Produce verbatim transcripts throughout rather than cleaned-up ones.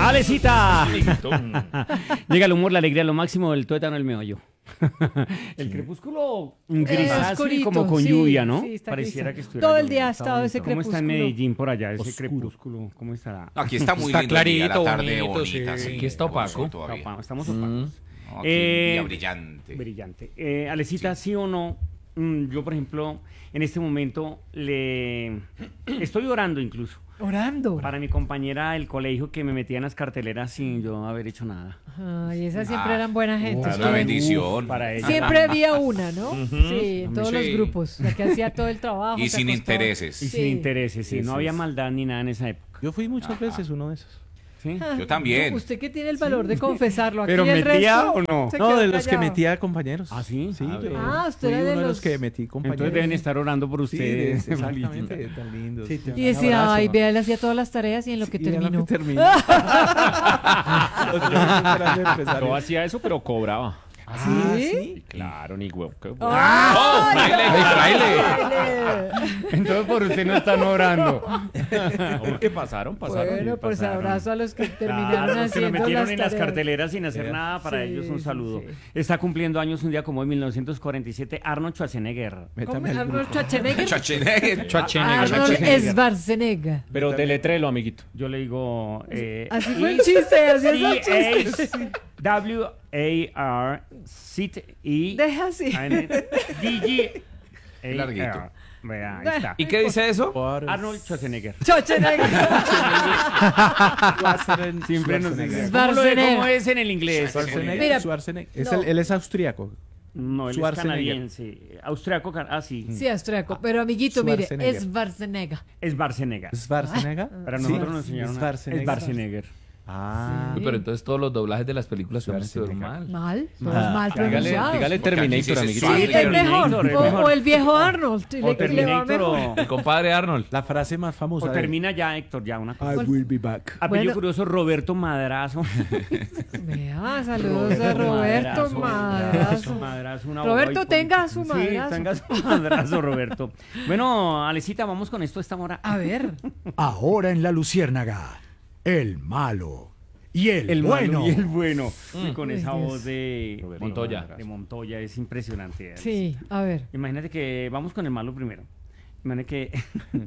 ¡Alecita! Llega el humor, la alegría, lo máximo del tuétano, el meollo. El crepúsculo grisáceo y como con sí, lluvia, ¿no? Sí, Pareciera que estuviera todo el día ha bonito. estado ese ¿Cómo crepúsculo? está en Medellín por allá, ese Oscuro. crepúsculo? ¿Cómo estará? Aquí está muy Está lindo el día, clarito, la tarde bonito, bonita. sí. Sí, Aquí está hermoso opaco. todavía. Opa, estamos Mm. opacos. No, aquí Eh, un día brillante. Brillante. Eh, Alecita, sí. ¿sí o no? Mm, yo, por ejemplo, en este momento le estoy orando incluso Orando. para mi compañera del colegio que me metía en las carteleras sin yo haber hecho nada. Ay, esas siempre Ah, eran buena gente. Es Sí. una bendición. Para ella. Siempre había una, ¿no? Sí, en todos Sí. los grupos. La que hacía todo el trabajo. Y se sin acostaba. intereses. Y Sí. sin intereses, sí. Eso No había es. maldad ni nada en esa época. Yo fui muchas Ajá. veces uno de esos. ¿Sí? Ah, Yo también. no, usted que tiene el valor de confesarlo. Aquí ¿Pero el metía resto o no? se No, quedó de los que callado. metía compañeros. ¿Ah, sí? Sí, Ah, yo Ah, usted fui era de uno de los los- que metí compañeros. Entonces deben estar orando por Sí, ustedes. de- exactamente, tan lindos. Y decía, ay, vea, él hacía todas las tareas y en lo que terminó. terminó. Yo hacía eso, pero cobraba. Ah, ¿Sí? Claro, ni huevo. qué huevo. ¡Ah! Entonces por usted no están orando. ¿Cómo que pasaron? Pasaron. Bueno, pues pasaron. abrazo a los que terminaron Claro, los que lo haciendo metieron las en las tareas. carteleras sin hacer nada, para Sí, ellos un sí, saludo. sí. Está cumpliendo años un día como hoy, mil novecientos cuarenta y siete, Arnold Schwarzenegger. ¿Cómo? ¿Arnold Schwarzenegger? Schwarzenegger. Schwarzenegger. Arnold Schwarzenegger. Pero deletrelo, amiguito. Yo le digo... Eh, Así fue el chiste, así es el chiste. W A R C T E Deja así. D G Larguito. Vea, ahí está. ¿Y qué dice eso? Arnold Schwarzenegger. Schwarzenegger. Siempre nos dice. Schwarzenegger. ¿Cómo, lo de- cómo es en el inglés? Schwarzenegger. Mira, Schwarzenegger. Es no. el- él es austriaco. No, él es Schwarzenegger. canadiense. Austriaco, can- ah, sí. Sí, austriaco. Pero amiguito, mire, Schwarzenegger. es Schwarzenegger. Es Schwarzenegger. ¿Schwarzenegger? Para Sí. nosotros nos enseñaron a- Schwarzenegger. es Schwarzenegger. Ah. Sí. Pero entonces todos los doblajes de las películas son estuvieron mal. Mal, todos Ah, mal Dígale, pronunciados. dígale Porque aquí Terminator, sí se amiguito. Sí, suave. es Terminator, mejor. es O, mejor. o el viejo Arnold. Le, O le va Terminator mejor. o, El compadre Arnold. La frase más famosa. o de- termina ya, Héctor, ya una cosa. I will be back. Apellido Bueno. curioso, Roberto Madrazo. Vea, saludos a Roberto Madrazo. Madrazo, un Roberto, abogado y tenga su Sí, madrazo. tenga su madrazo, Roberto. Bueno, Alecita, vamos con esto esta hora. A ver. Ahora en La Luciérnaga, el malo y el, El bueno. malo y el bueno. Y con Uy, esa Dios. voz de Montoya. De Montoya, es impresionante. Alice. Sí, a ver. Imagínate que vamos con el malo primero. Imagínate que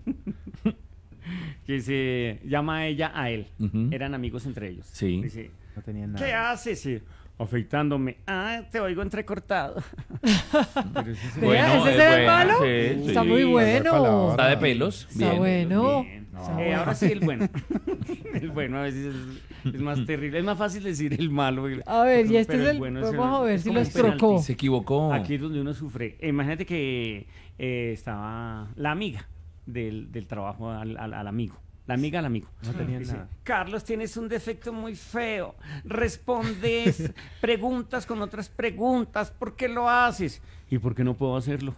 que se llama a ella a él. Ujú. Eran amigos entre ellos. Sí. Dice, No tenían ¿qué nada. haces? Sí, afeitándome. Ah, te oigo entrecortado. Pero ese es Vea, ¿ese es el malo? sí, Está sí. muy bueno. Está de pelos. Está Bien. bueno. bien. Está Eh, bueno. ahora sí el bueno. El bueno a veces es, es más terrible. Es más fácil decir el malo. A ver, y este Pero es el. bueno es Vamos el- a ver es si como los un penalti. trocó. Se equivocó. Aquí es donde uno sufre. Eh, Imagínate que eh, estaba la amiga del, del trabajo al, al- al amigo. La amiga al amigo. No tenían Dice, nada. Carlos, tienes un defecto muy feo. Respondes preguntas con otras preguntas. ¿Por qué lo haces? ¿Y por qué no puedo hacerlo?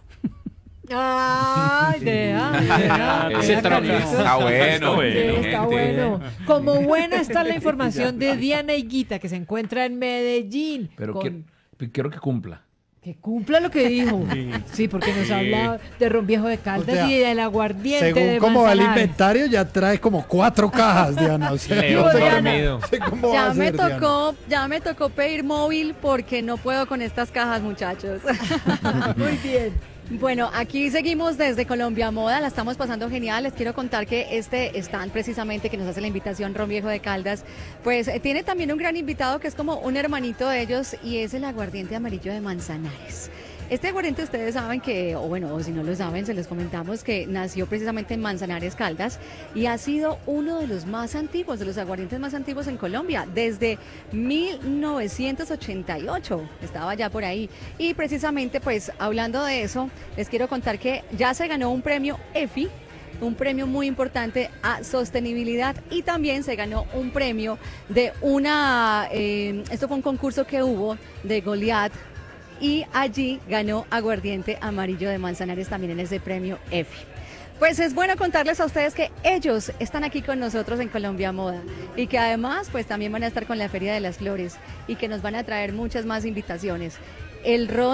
Ay, vea, vea, Ese vea, trono Carlitos. Está bueno. Sí, está gente. bueno. Como buena está la información de Diana Higuita, que se encuentra en Medellín. Pero con- quiero, quiero que cumpla. Que cumpla lo que dijo. Sí, porque nos habla de ron viejo de Caldas O sea, y del aguardiente Según de cómo va el Manzanares. inventario, ya trae como cuatro cajas, Diana. O sea, Leo no sé dormido. cómo- sé cómo va Ya a me ser, Diana. tocó, ya me tocó pedir móvil porque no puedo con estas cajas, muchachos. Muy bien. Bueno, aquí seguimos desde Colombia Moda, la estamos pasando genial. Les quiero contar que este stand precisamente que nos hace la invitación Ron Viejo de Caldas, pues eh, tiene también un gran invitado que es como un hermanito de ellos y es el aguardiente amarillo de Manzanares. Este aguardiente ustedes saben que, o bueno, o si no lo saben, se les comentamos que nació precisamente en Manzanares, Caldas, y ha sido uno de los más antiguos, de los aguardientes más antiguos en Colombia, desde mil novecientos ochenta y ocho, estaba ya por ahí. Y precisamente, pues, hablando de eso, les quiero contar que ya se ganó un premio E F I, un premio muy importante a sostenibilidad y también se ganó un premio de una, eh, esto fue un concurso que hubo de Goliat, y allí ganó aguardiente amarillo de Manzanares también en ese premio E F I. Pues es bueno contarles a ustedes que ellos están aquí con nosotros en Colombia Moda y que además pues también van a estar con la Feria de las Flores y que nos van a traer muchas más invitaciones. El ron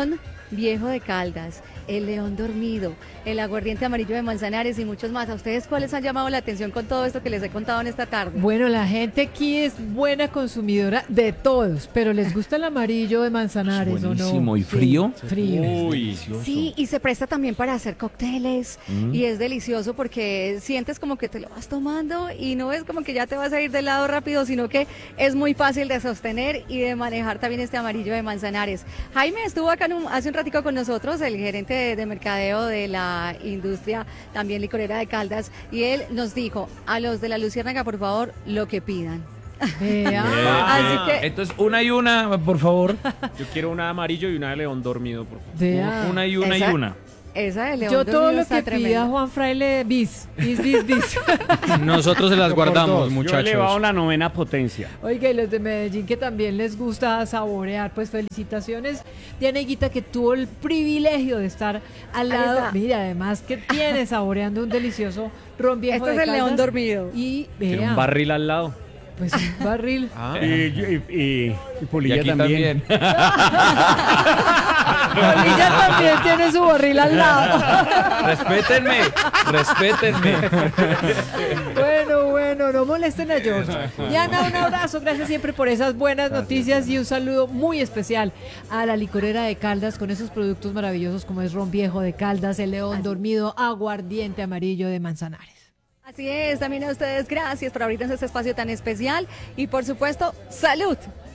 Viejo de Caldas, el León Dormido, el Aguardiente Amarillo de Manzanares y muchos más. ¿A ustedes cuáles han llamado la atención con todo esto que les he contado en esta tarde? Bueno, la gente aquí es buena consumidora de todos, pero les gusta el amarillo de Manzanares, ¿o no? Buenísimo. ¿Y frío? Sí, frío. Uy. Sí, y se presta también para hacer cócteles Mm. y es delicioso porque sientes como que te lo vas tomando y no es como que ya te vas a ir de lado rápido, sino que es muy fácil de sostener y de manejar también este amarillo de Manzanares. Jaime estuvo acá en un- hace un ratico con nosotros, el gerente de, de mercadeo de la industria también licorera de Caldas, y él nos dijo, a los de la Luciérnaga, por favor, lo que pidan. Vea. Así que Entonces, una y una, por favor. Yo quiero una de amarillo y una de león dormido, por favor. Vea. Una y una Esa- y una. esa de León Yo todo Dormido lo está que tremenda. pida Juan Fraile, bis, bis, bis, bis. Nosotros se las guardamos, Yo he muchachos. elevado la novena potencia. Oiga, y los de Medellín que también les gusta saborear, pues felicitaciones. Diana Higuita, que tuvo el privilegio de estar al Ahí lado. está. Mira, además que tiene saboreando un delicioso ron viejo Este de es el León Caldas. Dormido. Y Quiero vea, un barril al lado. pues un barril. Y, y, y- y Y Polilla aquí también. también. Polilla también tiene su barril al lado. Respétenme, respétenme. Bueno, bueno, no molesten a George. Diana, un abrazo, gracias siempre por esas buenas noticias y un saludo muy especial a la licorera de Caldas con esos productos maravillosos como es ron viejo de Caldas, el León Dormido, aguardiente amarillo de Manzanares. Así es, también a ustedes gracias por abrirnos este espacio tan especial y por supuesto, salud.